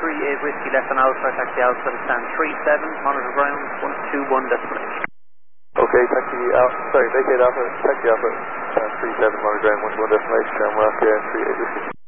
38 Whiskey left on Alpha, taxi Alpha, stand 37, monitor ground, 121 destination. Okay, taxi Alpha, sorry, vacate Alpha, taxi Alpha, 37, monitor ground, 121 destination, and we're off there, 38 Whiskey.